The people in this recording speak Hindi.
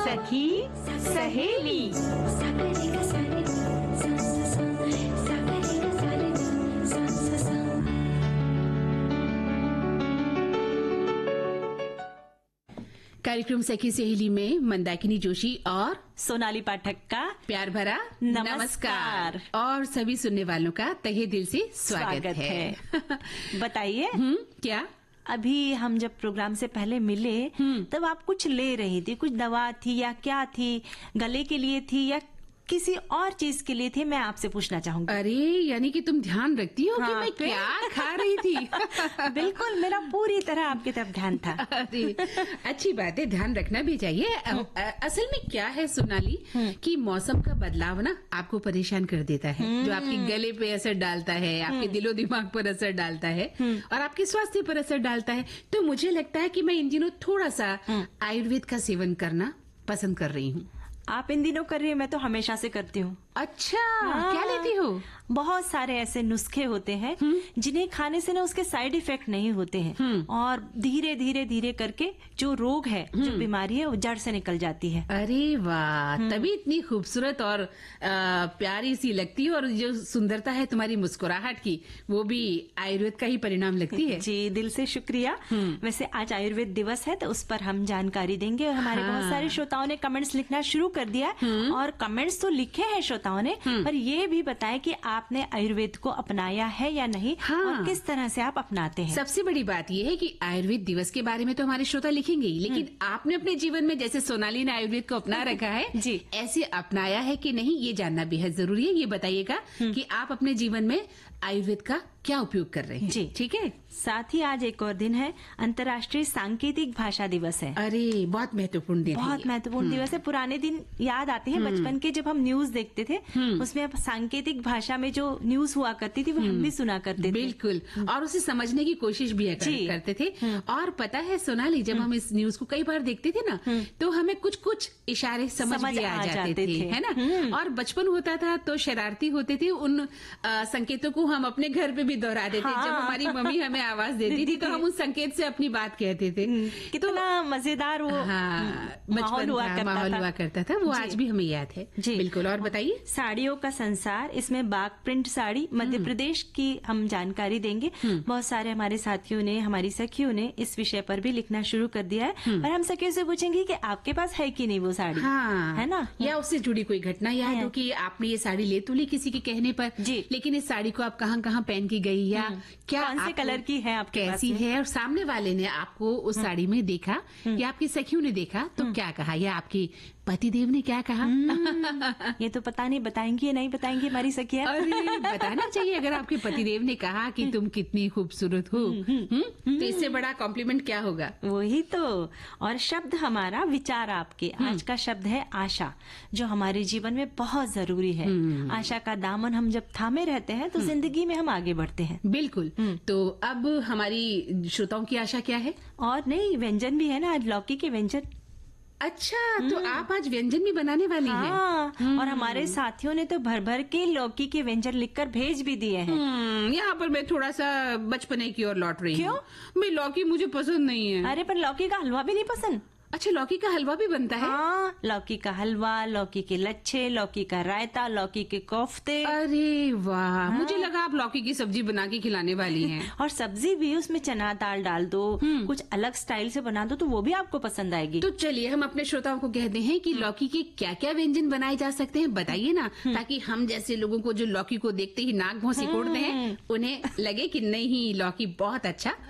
सखी सहेली। कार्यक्रम सखी सहेली में मंदाकिनी जोशी और सोनाली पाठक का प्यार भरा नमस्कार। और सभी सुनने वालों का तहे दिल से स्वागत है। बताइए क्या अभी हम जब प्रोग्राम से पहले मिले तब आप कुछ ले रही थी, कुछ दवा थी या क्या थी, गले के लिए थी या किसी और चीज के लिए थी, मैं आपसे पूछना चाहूंगी। अरे यानी कि तुम ध्यान रखती हो कि मैं क्या खा रही थी। बिल्कुल, मेरा पूरी तरह आपकी तरफ ध्यान था। अरे अच्छी बात है, ध्यान रखना भी चाहिए। असल में क्या है सोनाली कि मौसम का बदलाव ना आपको परेशान कर देता है, जो आपके गले पे असर डालता है, आपके दिलो दिमाग पर असर डालता है और आपके स्वास्थ्य पर असर डालता है। तो मुझे लगता है कि मैं इन दिनों थोड़ा सा आयुर्वेद का सेवन करना पसंद कर रही हूँ। आप इन दिनों कर रही हैं, मैं तो हमेशा से करती हूँ। अच्छा, क्या लेती हो? बहुत सारे ऐसे नुस्खे होते हैं जिन्हें खाने से ना उसके साइड इफेक्ट नहीं होते हैं और धीरे धीरे धीरे करके जो रोग है, जो बीमारी है, वो जड़ से निकल जाती है। अरे वाह, तभी इतनी खूबसूरत और प्यारी सी लगती है और जो सुंदरता है तुम्हारी मुस्कुराहट की, वो भी आयुर्वेद का ही परिणाम लगती है। जी, दिल से शुक्रिया। वैसे आज आयुर्वेद दिवस है तो उस पर हम जानकारी देंगे और हमारे बहुत सारे श्रोताओं ने कमेंट्स लिखना शुरू कर दिया और कमेंट्स तो लिखे हैं श्रोताओं ने, पर ये भी बताएं कि आपने आयुर्वेद को अपनाया है या नहीं और किस तरह से आप अपनाते हैं। सबसे बड़ी बात यह है कि आयुर्वेद दिवस के बारे में तो हमारे श्रोता लिखेंगे ही, लेकिन आपने अपने जीवन में जैसे सोनाली ने आयुर्वेद को अपना रखा है जी, ऐसे अपनाया है कि नहीं, ये जानना बेहद जरूरी है। ये बताइएगा कि आप अपने जीवन में आयुर्वेद का क्या उपयोग कर रहे हैं। जी ठीक है। साथ ही आज एक और दिन है, अंतर्राष्ट्रीय सांकेतिक भाषा दिवस है। अरे बहुत महत्वपूर्ण दिन, बहुत महत्वपूर्ण दिवस है। पुराने दिन याद आते हैं बचपन के, जब हम न्यूज देखते थे उसमें अब सांकेतिक भाषा में जो न्यूज हुआ करती थी वो हम भी सुना करते थे। बिल्कुल, और उसे समझने की कोशिश भी करते थे। और पता है सोनाली, जब हम इस न्यूज को कई बार देखते थे ना तो हमें कुछ कुछ इशारे समझ भी आ जाते थे, है ना। और बचपन होता था तो शरारती होते थे, उन संकेतों को हम अपने घर पे भी दोहराते थे। जब हमारी मम्मी हमें आवाज देती थी तो हम उस संकेत से अपनी बात कहते थे। कितना मजेदार वो माहौल हुआ करता था। वो आज भी हमें याद है। जी बिल्कुल। और बताइए, साड़ियों का संसार, इसमें बाग प्रिंट साड़ी मध्य प्रदेश की हम जानकारी देंगे। बहुत सारे हमारे साथियों ने, हमारी सखियों ने इस विषय पर भी लिखना शुरू कर दिया है और हम सखियों से पूछेंगे कि आपके पास है कि नहीं वो साड़ी, है ना, या उससे जुड़ी कोई घटना याद हो कि आपने ये साड़ी ले तो ली किसी के कहने पर जी, लेकिन इस साड़ी को आप कहाँ कहाँ पहन के गई, या क्या कौन से कलर की है, आपके कैसी है, और सामने वाले ने आपको उस साड़ी में देखा या आपकी सखियों ने देखा तो क्या कहा, या आपकी पतिदेव ने क्या कहा। ये तो पता नहीं, बताएंगी या नहीं बताएंगी हमारी सखियां। अरे बताना चाहिए, अगर आपके पतिदेव ने कहा कि तुम कितनी खूबसूरत हो तो इससे बड़ा कॉम्प्लीमेंट क्या होगा। वही तो। और शब्द हमारा, विचार आपके। आज का शब्द है आशा, जो हमारे जीवन में बहुत जरूरी है। आशा का दामन हम जब थामे रहते हैं तो जिंदगी में हम आगे बढ़ते हैं। बिल्कुल। तो अब हमारी श्रोताओं की आशा क्या है? और नहीं, व्यंजन भी है ना आज, लौकी के व्यंजन। अच्छा, तो आप आज व्यंजन भी बनाने वाली हैं? और हमारे साथियों ने तो भर भर के लौकी के व्यंजन लिखकर भेज भी दिए हैं। यहाँ पर मैं थोड़ा सा बचपने की ओर लौट रही हूँ। क्यों? मैं लौकी मुझे पसंद नहीं है। अरे पर लौकी का हलवा भी नहीं पसंद? अच्छा, लौकी का हलवा भी बनता है? हाँ, लौकी का हलवा, लौकी के लच्छे, लौकी का रायता, लौकी के कोफ्ते। अरे वाह, मुझे लगा आप लौकी की सब्जी बना के खिलाने वाली हैं। और सब्जी भी उसमें चना दाल डाल दो, कुछ अलग स्टाइल से बना दो तो वो भी आपको पसंद आएगी। तो चलिए हम अपने श्रोताओं को कहते हैं कि लौकी के क्या क्या व्यंजन बनाए जा सकते हैं, बताइए ना, ताकि हम जैसे लोगों को जो लौकी को देखते ही नाक भौं सिकोड़ते हैं, उन्हें लगे कि नहीं, लौकी बहुत अच्छा